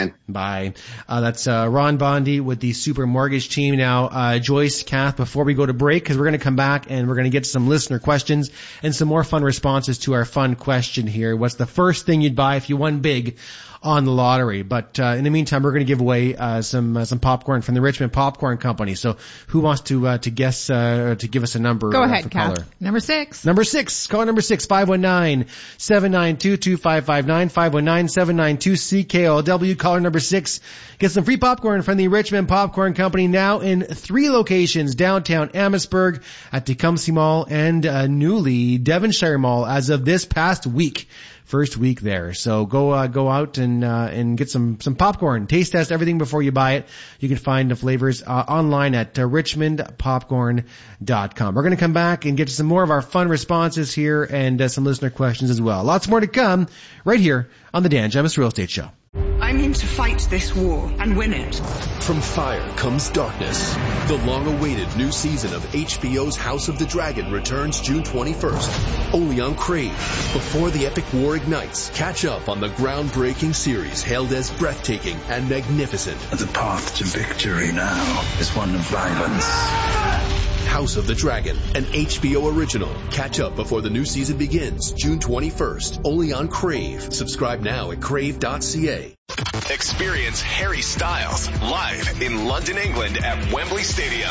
man. Bye. That's Ron Bondi with the Super Mortgage team. Now, Joyce, Kath, before we go to break, because we're going to come back and we're going to get to some listener questions and some more fun responses to our fun question here. What's the first thing you'd buy if you won big on the lottery? But in the meantime, we're going to give away some popcorn from the Richmond Popcorn Company. So who wants to guess to give us a number? Go ahead, Kath. Caller. Number 6. Number 6. Call number 6, 519-792-2559, 519-792-CKLW. Caller number 6. Get some free popcorn from the Richmond Popcorn Company, now in 3 locations: downtown Amherstburg, at Tecumseh Mall, and newly Devonshire Mall as of this past week. First week there. So go out and get some popcorn. Taste test everything before you buy it. You can find the flavors online at richmondpopcorn.com. We're going to come back and get to some more of our fun responses here and some listener questions as well. Lots more to come right here on the Dan Gemus Real Estate Show. I'm in to fight this war and win it. From fire comes darkness. The long-awaited new season of HBO's House of the Dragon returns June 21st, only on Crave. Before the epic war ignites, catch up on the groundbreaking series hailed as breathtaking and magnificent. The path to victory now is one of violence. House of the Dragon, an HBO original. Catch up before the new season begins, June 21st, only on Crave. Subscribe now at crave.ca. Experience Harry Styles live in London, England at Wembley Stadium.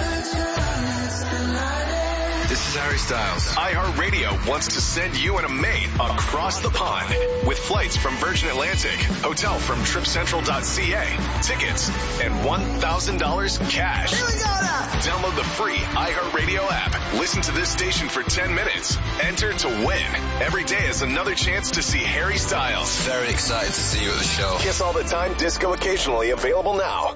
This is Harry Styles. iHeartRadio wants to send you and a mate across the pond with flights from Virgin Atlantic, hotel from TripCentral.ca, tickets, and $1,000 cash. Here we go now. Download the free iHeartRadio app. Listen to this station for 10 minutes. Enter to win. Every day is another chance to see Harry Styles. Very excited to see you at the show. Kiss All the Time, disco occasionally, available now.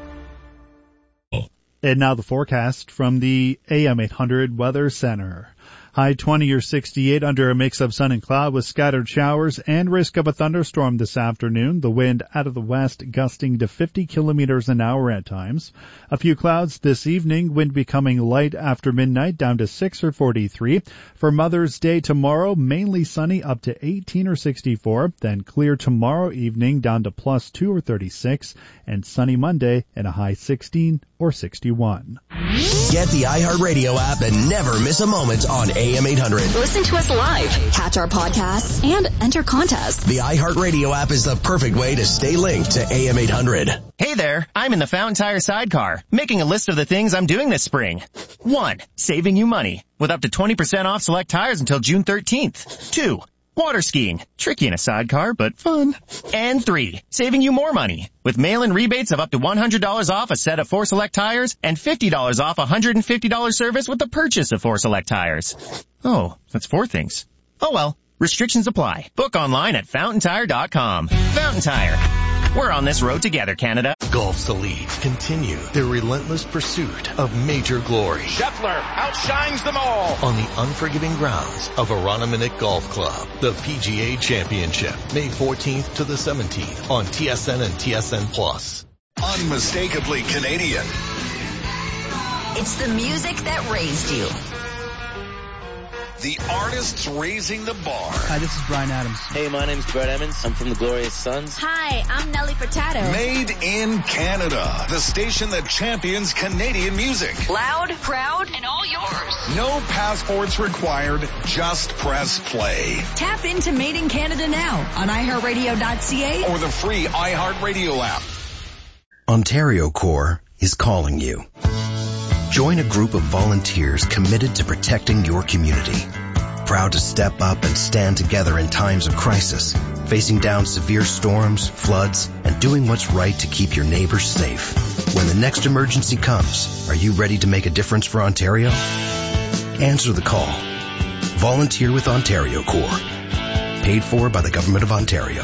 And now the forecast from the AM 800 Weather Center. High 20 or 68 under a mix of sun and cloud with scattered showers and risk of a thunderstorm this afternoon. The wind out of the west gusting to 50 kilometers an hour at times. A few clouds this evening, wind becoming light after midnight down to 6 or 43. For Mother's Day tomorrow, mainly sunny up to 18 or 64. Then clear tomorrow evening down to plus 2 or 36. And sunny Monday and a high 16 or 61. Get the iHeartRadio app and never miss a moment on AM 800. Listen to us live, catch our podcasts, and enter contests. The iHeartRadio app is the perfect way to stay linked to AM 800. Hey there, I'm in the Fountain Tire sidecar, making a list of the things I'm doing this spring. 1. Saving you money, with up to 20% off select tires until June 13th. 2. Water skiing. Tricky in a sidecar, but fun. And 3. Saving you more money, with mail-in rebates of up to $100 off a set of 4 select tires and $50 off a $150 service with the purchase of 4 select tires. Oh, that's 4 things. Oh well, restrictions apply. Book online at fountaintire.com. Fountain Tire. We're on this road together, Canada. Golf's Elite continue their relentless pursuit of major glory. Scheffler outshines them all. On the unforgiving grounds of Aroniminick Golf Club, the PGA Championship, May 14th to the 17th on TSN and TSN Plus. Unmistakably Canadian. It's the music that raised you. The artists raising the bar. Hi, this is Brian Adams. Hey, my name's Brett Emmons. I'm from the Glorious Sons. Hi, I'm Nelly Furtado. Made in Canada. The station that champions Canadian music. Loud, proud, and all yours. No passports required. Just press play. Tap into Made in Canada now on iHeartRadio.ca or the free iHeartRadio app. Ontario Corps is calling you. Join a group of volunteers committed to protecting your community. Proud to step up and stand together in times of crisis, facing down severe storms, floods, and doing what's right to keep your neighbors safe. When the next emergency comes, are you ready to make a difference for Ontario? Answer the call. Volunteer with Ontario Corps. Paid for by the Government of Ontario.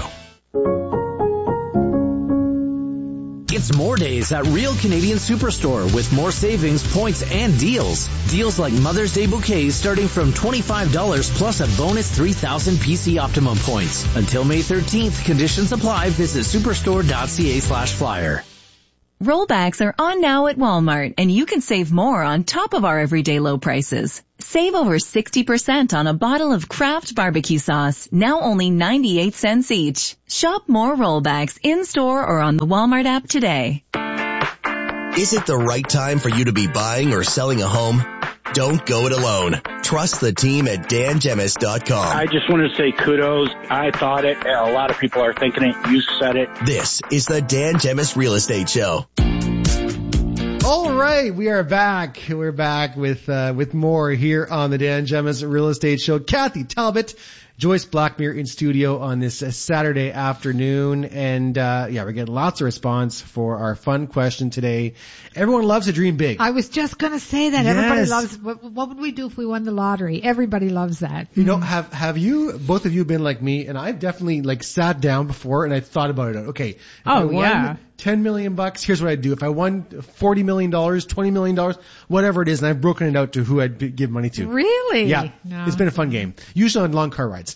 It's more days at Real Canadian Superstore with more savings, points, and deals. Deals like Mother's Day bouquets starting from $25 plus a bonus 3,000 PC Optimum points. Until May 13th, conditions apply. Visit superstore.ca/flyer. Rollbacks are on now at Walmart, and you can save more on top of our everyday low prices. Save over 60% on a bottle of Kraft barbecue sauce, now only 98 cents each. Shop more rollbacks in-store or on the Walmart app today. Is it the right time for you to be buying or selling a home? Don't go it alone. Trust the team at dangemis.com. I just want to say kudos. I thought it. A lot of people are thinking it. You said it. This is the Dan Gemis Real Estate Show. All right, we are back. We're back with more here on the Dan Gemis Real Estate Show. Kathy Talbot, Joyce Blackmere in studio on this Saturday afternoon. And, we're getting lots of response for our fun question today. Everyone loves to dream big. I was just going to say that. Yes. Everybody loves, what would we do if we won the lottery? Everybody loves that. You know, have you, both of you been like me? And I've definitely sat down before and I thought about it. Okay. If I won $10 million, here's what I'd do. If I won $40 million, $20 million, whatever it is, and I've broken it out to who I'd give money to. Really? Yeah. No. It's been a fun game. Usually on long car rides.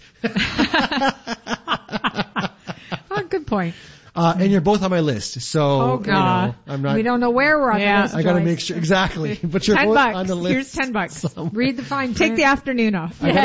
Oh, good point. And you're both on my list, so I'm not. We don't know where we're on the list. I got to make sure exactly. But you're both on the list. Here's $10. Somewhere. Read the fine print. Take the afternoon off. Brings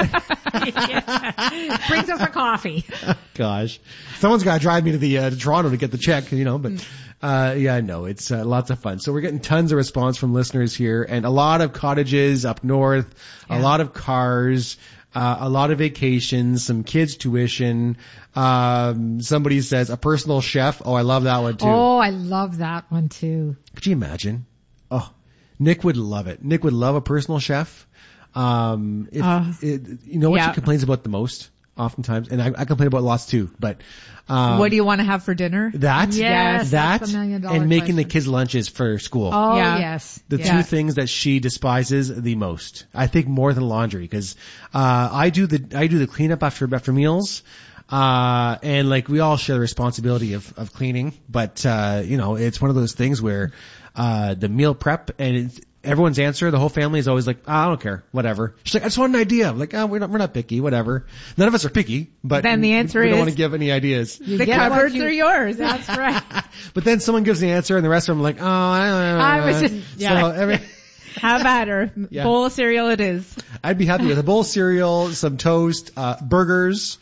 us a coffee. Gosh, someone's got to drive me to to Toronto to get the check, But no, it's lots of fun. So we're getting tons of response from listeners here, and a lot of cottages up north, a lot of cars. A lot of vacations, some kids' tuition. Somebody says a personal chef. Oh, I love that one too. Oh, I love that one too. Could you imagine? Oh, Nick would love it. Nick would love a personal chef. What she complains about the most oftentimes, and I complain about lots too, but what do you want to have for dinner? That, yes, that, that's $1 million and making question. the kids lunches for school. Oh, yes. The two things that she despises the most. I think more than laundry, because I do the cleanup after meals. And we all share the responsibility of cleaning, but it's one of those things where the meal prep and everyone's answer, the whole family is always like, I don't care, whatever. She's like, I just want an idea. I'm like, we're not picky, whatever. None of us are picky, but then the answer we is, don't want to give any ideas. The cupboards are yours. That's right. But then someone gives the answer and the rest of them are like, I was just, have at her. Yeah. Bowl of cereal it is. I'd be happy with a bowl of cereal, some toast, burgers,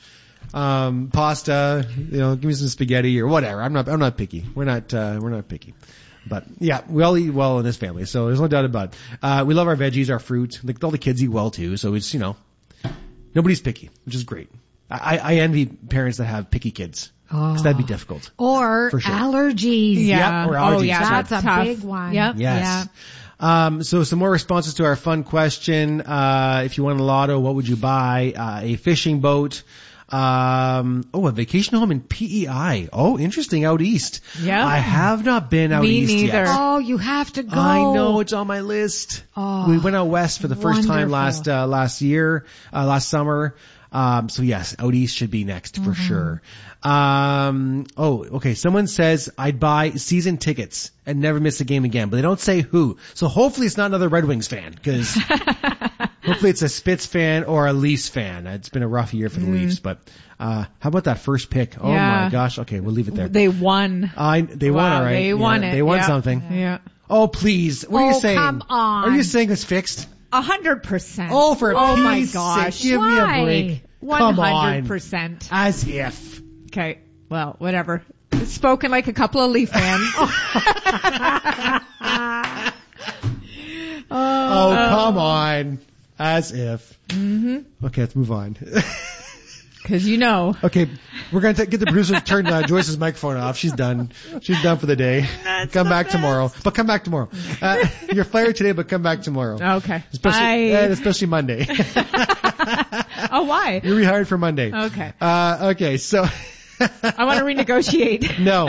pasta, give me some spaghetti or whatever. I'm not picky. We're not picky. But yeah, we all eat well in this family, so there's no doubt about it. We love our veggies, our fruit. All the kids eat well too, so it's, nobody's picky, which is great. I envy parents that have picky kids. Cause that'd be difficult. Or for sure. allergies. Yeah. Or allergies. Oh yeah, that's tough. a big one. Yep. Yes. Yeah. So some more responses to our fun question. If you won a lotto, what would you buy? A fishing boat. A vacation home in PEI. Oh, interesting, out east. Yeah. I have not been out east neither. yet. Oh, you have to go. I know, it's on my list. Oh, we went out west for the first time last summer. So yes, out east should be next for sure. Okay. Someone says I'd buy season tickets and never miss a game again, but they don't say who. So hopefully it's not another Red Wings fan, because hopefully it's a Spitz fan or a Leafs fan. It's been a rough year for the Leafs, but how about that first pick? Oh my gosh. Okay, we'll leave it there. They won. They won, all right. They won it. They won something. Yeah. Oh, please. What are you saying? Come on. Are you saying it's fixed? 100%. Oh, for my Pete's gosh. sake, give me a break. 100%. As if. Okay. Well, whatever. Spoken like a couple of Leaf fans. Come on. As if. Mm-hmm. Okay, let's move on. Cause Okay, we're going to get the producer to turn Joyce's microphone off. She's done. She's done for the day. Come back tomorrow. But come back tomorrow. You're fired today, but come back tomorrow. Okay. Especially Monday. Oh, why? You're rehired for Monday. Okay. Okay, so. I want to renegotiate. No.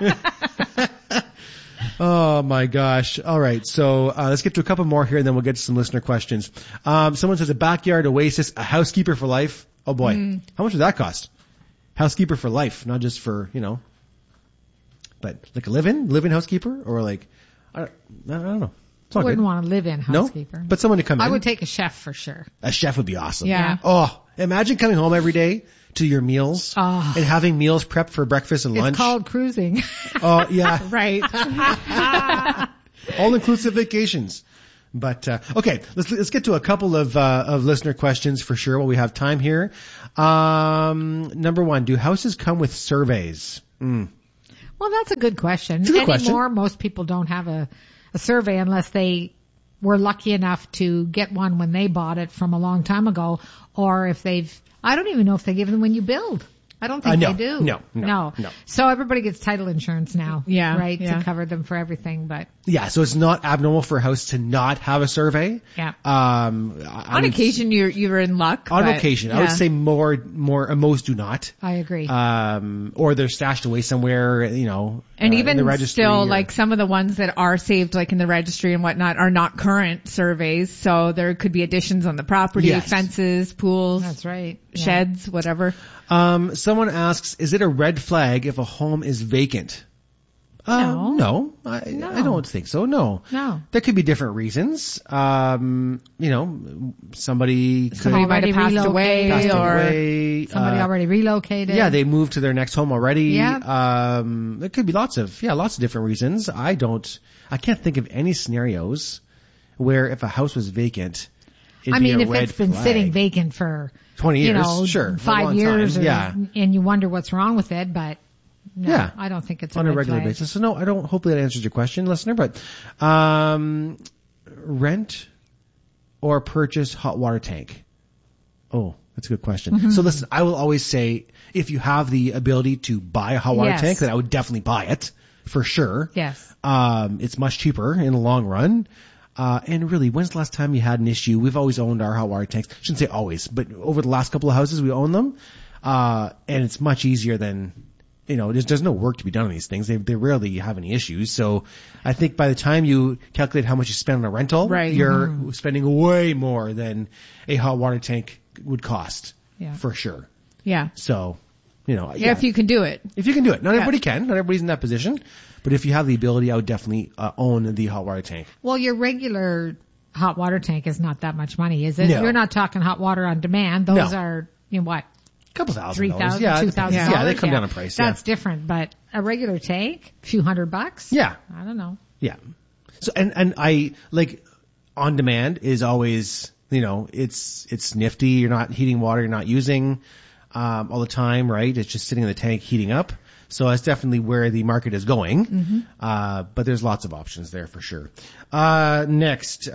Oh my gosh. All right. So, let's get to a couple more here and then we'll get to some listener questions. Someone says a backyard oasis, a housekeeper for life. Oh boy. How much would that cost? Housekeeper for life, not just for, but like a live-in housekeeper, or like, I don't know. I wouldn't want to live in housekeeper. No? But someone to come in. I would take a chef for sure. A chef would be awesome. Yeah. Oh, imagine coming home every day to your meals and having meals prepped for breakfast and lunch. It's called cruising. Oh, yeah. Right. All inclusive vacations. But okay, let's get to a couple of listener questions for sure while we have time here. Number one, do houses come with surveys? Well, that's a good question. It's a good Anymore, question. most people don't have a survey unless they were lucky enough to get one when they bought it from a long time ago, or if I don't even know if they give them when you build. I don't think No. they do. No. So everybody gets title insurance now. Yeah. Right? Yeah. To cover them for everything, but. Yeah, so it's not abnormal for a house to not have a survey. Yeah. On occasion, you're in luck. On but, occasion. yeah. I would say most do not. I agree. Or they're stashed away somewhere, And in even the registry still, or- like some of the ones that are saved, like in the registry and whatnot, are not current surveys. So there could be additions on the property, Yes. fences, pools. That's right. Yeah. Sheds, whatever. Someone asks, is it a red flag if a home is vacant? No. I don't think so. No. There could be different reasons. Somebody might have passed away somebody already relocated. Yeah, they moved to their next home already. Yeah. There could be lots of different reasons. I can't think of any scenarios where if a house was vacant, it'd be a if red it's been flag. sitting vacant for 20 years, sure, for a 5 long years, time. and you wonder what's wrong with it, but no, Yeah. I don't think it's on a red regular flag. basis. So no, I don't. Hopefully that answers your question, listener. But rent or purchase hot water tank. Oh, that's a good question. Mm-hmm. So listen, I will always say if you have the ability to buy a hot water Yes. tank, then I would definitely buy it for sure. Yes. It's much cheaper in the long run. And really, when's the last time you had an issue? We've always owned our hot water tanks. Shouldn't say always, but over the last couple of houses we own them. And it's much easier than, there's no work to be done on these things. They rarely have any issues. So I think by the time you calculate how much you spend on a rental, Right. you're spending way more than a hot water tank would cost. Yeah. For sure. Yeah. So, Yeah, if you can do it. If you can do it. Not Yeah. everybody can. Not everybody's in that position. But if you have the ability, I would definitely own the hot water tank. Well, your regular hot water tank is not that much money, is it? No. You're not talking hot water on demand. Those No. are, what? Couple $1,000. $3,000, Yeah, $2,000. yeah, they come down in price. That's different, but a regular tank, a few $100. Yeah. I don't know. Yeah. So, and I, on demand is always, it's nifty. You're not heating water you're not using, all the time, right? It's just sitting in the tank heating up. So that's definitely where the market is going. Mm-hmm. But there's lots of options there for sure. Next,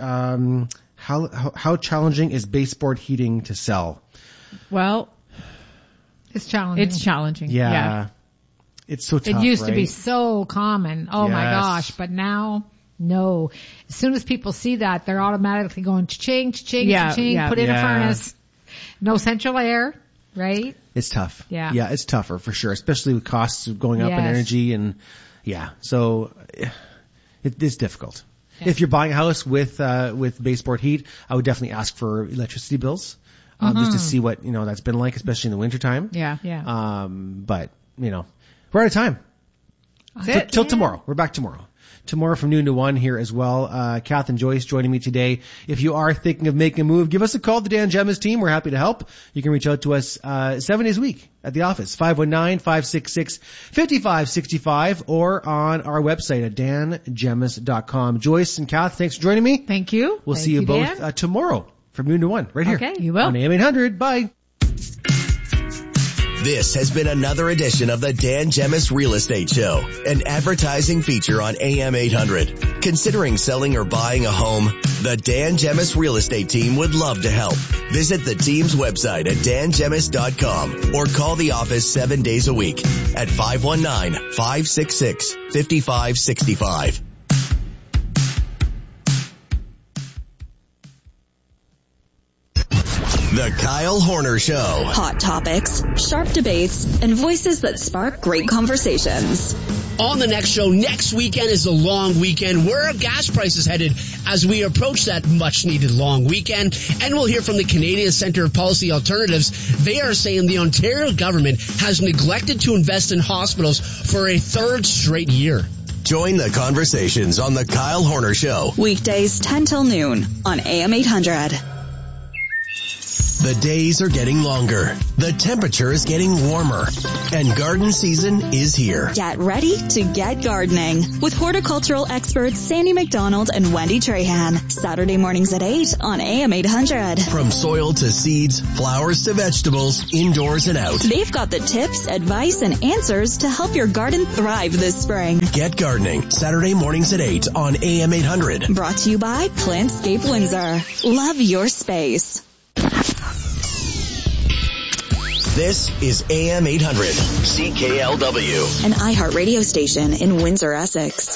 how challenging is baseboard heating to sell? Well, it's challenging. It's challenging. Yeah. It's so tough. It used to be right? so common. Oh my Yes. gosh. But now, no. As soon as people see that, they're automatically going cha-ching, cha-ching, Yeah, cha-ching, yeah. put in a Yeah. furnace. No central air, right? It's tough. Yeah. Yeah, it's tougher for sure, especially with costs going up in Yes. energy and so it's difficult. If you're buying a house with baseboard heat, I would definitely ask for electricity bills, just to see what, that's been like, especially in the wintertime. Yeah. Yeah. But, we're out of time. Till tomorrow. We're back tomorrow. Tomorrow from noon to 1 here as well. Kath and Joyce joining me today. If you are thinking of making a move, give us a call, the Dan Gemis team. We're happy to help. You can reach out to us 7 days a week at the office, 519-566-5565, or on our website at dangemis.com. Joyce and Kath, thanks for joining me. Thank you. We'll Thank see you Dan. both tomorrow from noon to 1 right here. Okay, you will. On AM 800. Bye. This has been another edition of the Dan Gemis Real Estate Show, an advertising feature on AM 800. Considering selling or buying a home? The Dan Gemis Real Estate team would love to help. Visit the team's website at dangemis.com or call the office 7 days a week at 519-566-5565. The Kyle Horner Show. Hot topics, sharp debates, and voices that spark great conversations. On the next show, next weekend is a long weekend. Where are gas prices headed as we approach that much-needed long weekend? And we'll hear from the Canadian Centre of Policy Alternatives. They are saying the Ontario government has neglected to invest in hospitals for a third straight year. Join the conversations on The Kyle Horner Show. Weekdays 10 till noon on AM 800. The days are getting longer. The temperature is getting warmer. And garden season is here. Get ready to get gardening with horticultural experts Sandy McDonald and Wendy Trahan. Saturday mornings at 8 on AM 800. From soil to seeds, flowers to vegetables, indoors and out. They've got the tips, advice, and answers to help your garden thrive this spring. Get gardening Saturday mornings at 8 on AM 800. Brought to you by Plantscape Windsor. Love your space. This is AM 800 CKLW, an iHeartRadio station in Windsor, Essex.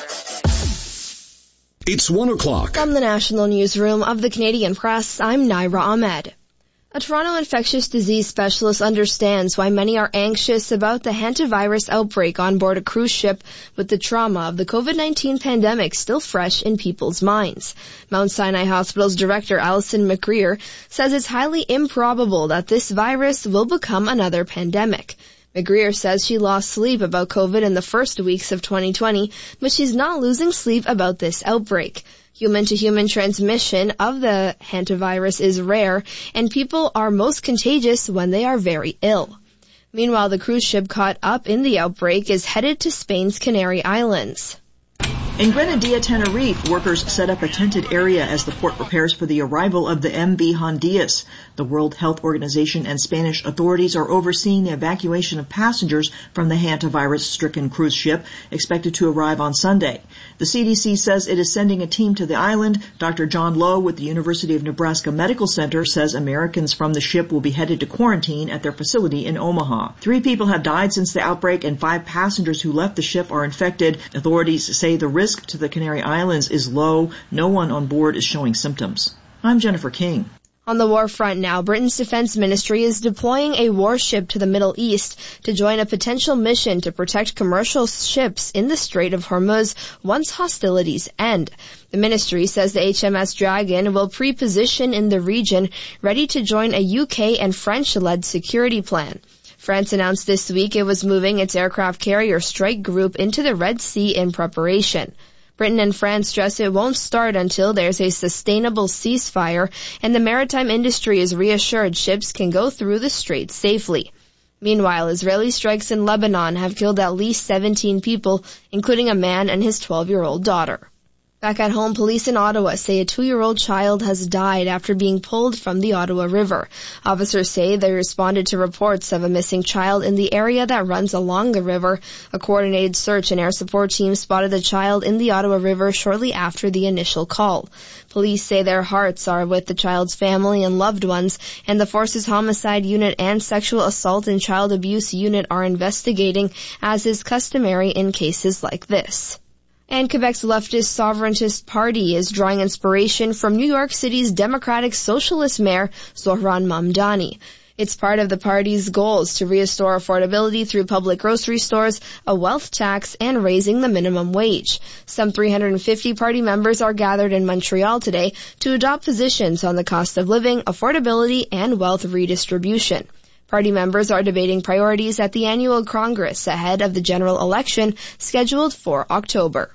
It's 1 o'clock. From the National Newsroom of the Canadian Press, I'm Naira Ahmed. A Toronto infectious disease specialist understands why many are anxious about the hantavirus outbreak on board a cruise ship, with the trauma of the COVID-19 pandemic still fresh in people's minds. Mount Sinai Hospital's director, Alison McGreer, says it's highly improbable that this virus will become another pandemic. McGreer says she lost sleep about COVID in the first weeks of 2020, but she's not losing sleep about this outbreak. Human-to-human transmission of the hantavirus is rare, and people are most contagious when they are very ill. Meanwhile, the cruise ship caught up in the outbreak is headed to Spain's Canary Islands. In Grenadilla, Tenerife, workers set up a tented area as the port prepares for the arrival of the MV Hondias. The World Health Organization and Spanish authorities are overseeing the evacuation of passengers from the hantavirus-stricken cruise ship, expected to arrive on Sunday. The CDC says it is sending a team to the island. Dr. John Lowe with the University of Nebraska Medical Center says Americans from the ship will be headed to quarantine at their facility in Omaha. 3 people have died since the outbreak, and 5 passengers who left the ship are infected. Authorities say the risk to the Canary Islands is low. No one on board is showing symptoms. I'm Jennifer King. On the war front now, Britain's defense ministry is deploying a warship to the Middle East to join a potential mission to protect commercial ships in the Strait of Hormuz once hostilities end. The ministry says the HMS Dragon will pre-position in the region, ready to join a UK and French-led security plan. France announced this week it was moving its aircraft carrier strike group into the Red Sea in preparation. Britain and France stress it won't start until there's a sustainable ceasefire, and the maritime industry is reassured ships can go through the strait safely. Meanwhile, Israeli strikes in Lebanon have killed at least 17 people, including a man and his 12-year-old daughter. Back at home, police in Ottawa say a 2-year-old child has died after being pulled from the Ottawa River. Officers say they responded to reports of a missing child in the area that runs along the river. A coordinated search and air support team spotted the child in the Ottawa River shortly after the initial call. Police say their hearts are with the child's family and loved ones, and the Forces Homicide Unit and Sexual Assault and Child Abuse Unit are investigating, as is customary in cases like this. And Quebec's leftist Sovereigntist Party is drawing inspiration from New York City's Democratic Socialist Mayor Zohran Mamdani. It's part of the party's goals to restore affordability through public grocery stores, a wealth tax, and raising the minimum wage. Some 350 party members are gathered in Montreal today to adopt positions on the cost of living, affordability, and wealth redistribution. Party members are debating priorities at the annual Congress ahead of the general election scheduled for October.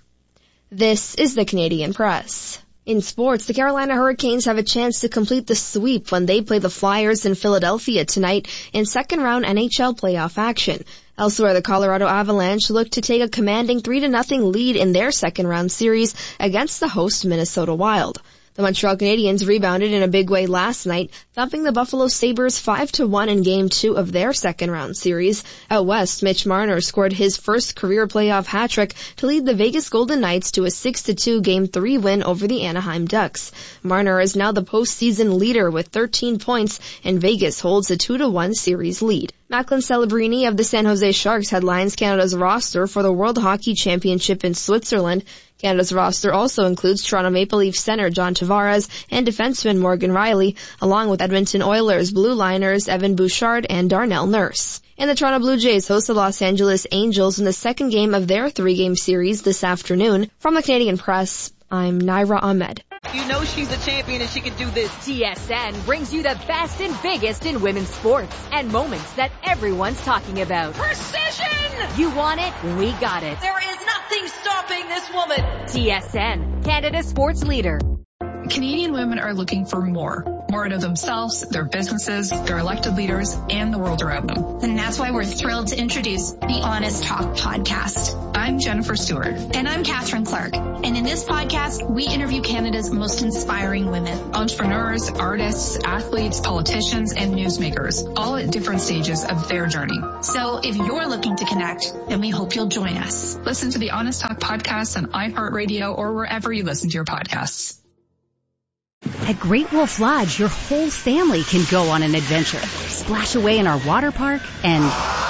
This is the Canadian Press. In sports, the Carolina Hurricanes have a chance to complete the sweep when they play the Flyers in Philadelphia tonight in second-round NHL playoff action. Elsewhere, the Colorado Avalanche look to take a commanding 3-0 lead in their second-round series against the host Minnesota Wild. The Montreal Canadiens rebounded in a big way last night, thumping the Buffalo Sabres 5-1 in Game 2 of their second-round series. Out west, Mitch Marner scored his first career playoff hat-trick to lead the Vegas Golden Knights to a 6-2 Game 3 win over the Anaheim Ducks. Marner is now the postseason leader with 13 points, and Vegas holds a 2-1 series lead. Macklin Celebrini of the San Jose Sharks headlines Canada's roster for the World Hockey Championship in Switzerland. Canada's roster also includes Toronto Maple Leafs center John Tavares and defenseman Morgan Rielly, along with Edmonton Oilers blue liners Evan Bouchard and Darnell Nurse. And the Toronto Blue Jays host the Los Angeles Angels in the second game of their 3-game series this afternoon. From the Canadian Press, I'm Naira Ahmed. You know she's a champion and she can do this. TSN brings you the best and biggest in women's sports and moments that everyone's talking about. Precision! You want it? We got it. There is nothing stopping this woman. TSN, Canada's sports leader. Canadian women are looking for more. more out of themselves, their businesses, their elected leaders, and the world around them. And that's why we're thrilled to introduce the Honest Talk podcast. I'm Jennifer Stewart. And I'm Catherine Clark. And in this podcast, we interview Canada's most inspiring women. Entrepreneurs, artists, athletes, politicians, and newsmakers, all at different stages of their journey. So if you're looking to connect, then we hope you'll join us. Listen to the Honest Talk podcast on iHeartRadio or wherever you listen to your podcasts. At Great Wolf Lodge, your whole family can go on an adventure. Splash away in our water park and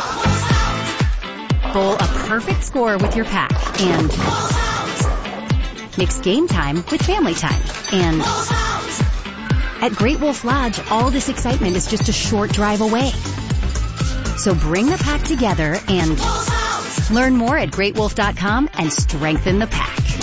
bowl a perfect score with your pack. And mix game time with family time. And at Great Wolf Lodge, all this excitement is just a short drive away. So bring the pack together and learn more at greatwolf.com and strengthen the pack.